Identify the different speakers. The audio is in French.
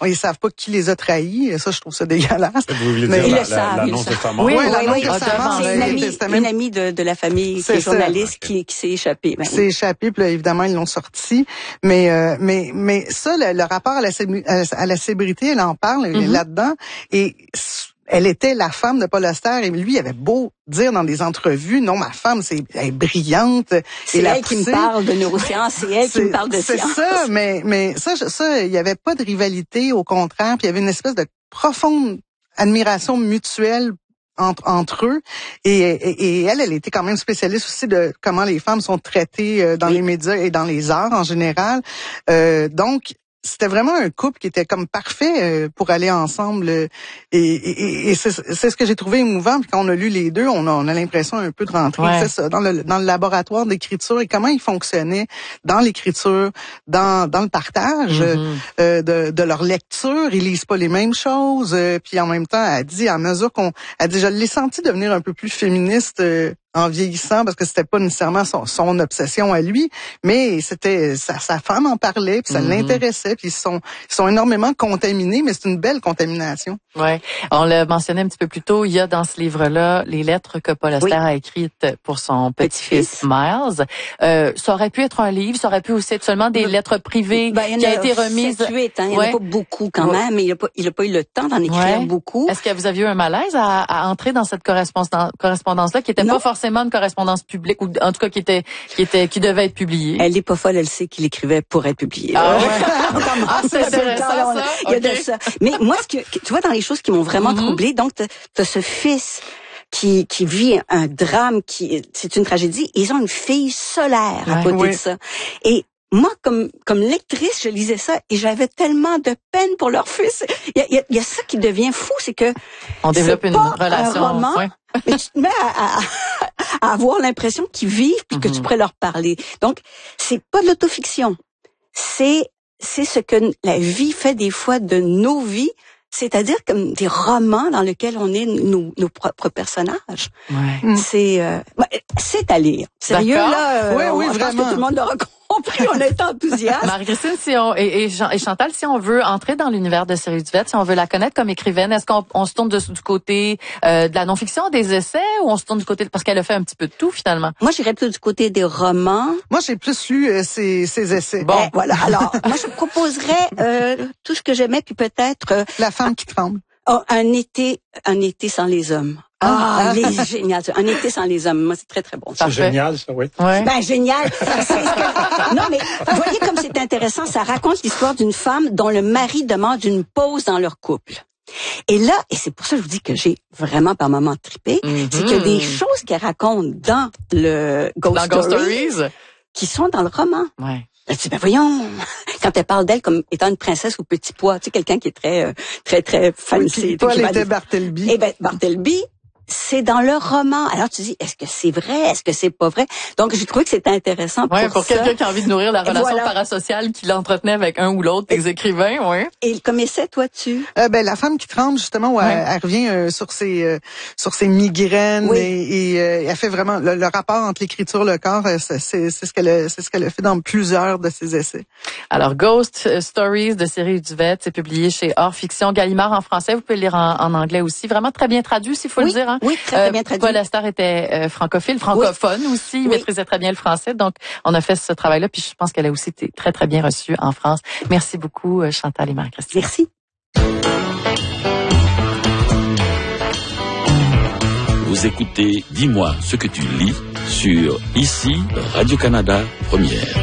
Speaker 1: ils savent pas qui les a trahis. Ça, je trouve ça dégueulasse.
Speaker 2: Vous voulez
Speaker 1: mais
Speaker 2: dire l'annonce de sa mort?
Speaker 1: Oui, l'annonce de sa mort.
Speaker 3: C'est une amie de la famille qui est journaliste qui s'est échappée.
Speaker 1: Qui s'est échappée, puis là, évidemment, ils l'ont sorti. Mais ça, le rapport à la célébrité, elle en parle là-dedans. Et elle était la femme de Paul Auster, et lui, il avait beau dire dans des entrevues, non, ma femme, elle est brillante.
Speaker 3: C'est elle qui me parle de neurosciences, c'est elle qui me parle de science.
Speaker 1: C'est ça, mais ça, il y avait pas de rivalité, au contraire, puis il y avait une espèce de profonde admiration mutuelle entre eux, et elle était quand même spécialiste aussi de comment les femmes sont traitées dans les médias et dans les arts en général. Donc, c'était vraiment un couple qui était comme parfait pour aller ensemble, et c'est ce que j'ai trouvé émouvant. Puis quand on a lu les deux, on a l'impression un peu de rentrer, c'est ça, dans le laboratoire d'écriture, et comment ils fonctionnaient dans l'écriture, dans le partage de leur lecture. Ils lisent pas les mêmes choses, puis en même temps, elle dit, à mesure elle dit, je l'ai senti devenir un peu plus féministe en vieillissant, parce que c'était pas nécessairement son obsession à lui, mais c'était sa femme en parlait, puis ça l'intéressait, puis ils sont énormément contaminés, mais c'est une belle contamination.
Speaker 4: Ouais, on l'a mentionné un petit peu plus tôt, il y a dans ce livre-là les lettres que Paul Auster a écrites pour son petit-fils Miles. Ça aurait pu être un livre, ça aurait pu aussi être seulement des lettres privées qui a été remises.
Speaker 3: 7-8, il n'y en a pas beaucoup quand même, mais il a pas eu le temps d'en écrire beaucoup.
Speaker 4: Est-ce que vous aviez eu un malaise à entrer dans cette correspondance-là, qui était pas forcément une correspondance publique, ou en tout cas qui devait être publiée?
Speaker 3: Elle est pas folle, elle sait qu'il écrivait pour être publié.
Speaker 4: C'est intéressant, ça.
Speaker 3: Il y a de ça. Mais moi, tu vois, dans les choses qui m'ont vraiment troublée, donc t'as ce fils qui vit un drame, c'est une tragédie. Ils ont une fille solaire à côté de ça. Et moi, comme lectrice, je lisais ça et j'avais tellement de peine pour leur fils. Il y a ça qui devient fou, c'est que
Speaker 4: on développe une relation.
Speaker 3: Un roman, mais tu te mets à avoir l'impression qu'ils vivent puis que tu pourrais leur parler. Donc, c'est pas de l'autofiction. C'est ce que la vie fait des fois de nos vies, c'est-à-dire comme des romans dans lesquels on est nos propres personnages. C'est à lire. Sérieux, là,
Speaker 1: oui,
Speaker 3: je pense que tout le monde l'aura compris, on est enthousiaste.
Speaker 4: Marie-Christine, et Chantal, si on veut entrer dans l'univers de Série Duvette, si on veut la connaître comme écrivaine, est-ce qu'on se tourne du côté de la non-fiction, des essais, ou on se tourne du côté, parce qu'elle a fait un petit peu de tout finalement?
Speaker 3: Moi, j'irais plutôt du côté des romans.
Speaker 1: Moi, j'ai plus lu ses essais.
Speaker 3: Bon, voilà. Alors, moi, je proposerais tout ce que j'aimais, puis peut-être
Speaker 1: La femme qui tremble.
Speaker 3: Un été sans les hommes. Il est génial. Un été sans les hommes. Moi, c'est très, très bon.
Speaker 2: C'est génial, ça, oui.
Speaker 3: Ben, génial. Non, mais, voyez comme c'est intéressant. Ça raconte l'histoire d'une femme dont le mari demande une pause dans leur couple. Et là, et c'est pour ça que je vous dis que j'ai vraiment par moments trippé, c'est qu'il y a des choses qu'elle raconte dans le Ghost Stories qui sont dans le roman. Elle dit, ben voyons, quand elle parle d'elle comme étant une princesse au petit pois, tu sais, quelqu'un qui est très, très fancy.
Speaker 1: Paul était Bartleby.
Speaker 3: Eh ben, Bartleby, c'est dans le roman. Alors tu dis, est-ce que c'est vrai? Est-ce que c'est pas vrai? Donc j'ai trouvé que c'était intéressant pour
Speaker 4: quelqu'un qui a envie de nourrir la relation parasociale qu'il entretenait avec un ou l'autre des écrivains,
Speaker 3: Et comme essai, toi,
Speaker 1: la femme qui tremble, justement, où elle revient sur ses migraines, et elle fait vraiment le rapport entre l'écriture et le corps. C'est ce qu'elle a fait dans plusieurs de ses essais.
Speaker 4: Alors, Ghost Stories de Série Duvette, c'est publié chez Hors Fiction Gallimard en français. Vous pouvez le lire en anglais aussi. Vraiment très bien traduit, s'il faut le dire.
Speaker 3: Oui, très bien traduit.
Speaker 4: Paul Auster était francophone aussi, il maîtrisait très bien le français. Donc, on a fait ce travail-là, puis je pense qu'elle a aussi été très, très bien reçue en France. Merci beaucoup, Chantal et Marie-Christine.
Speaker 3: Merci.
Speaker 5: Vous écoutez Dis-moi ce que tu lis sur ici Radio-Canada Première.